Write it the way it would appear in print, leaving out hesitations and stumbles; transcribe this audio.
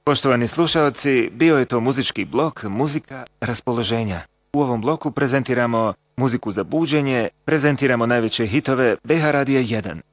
Poštovani slušalci, bio je to muzički blok Muzika raspoloženja. U ovom bloku prezentiramo muziku za buđenje, prezentiramo najveće hitove BH Radija 1.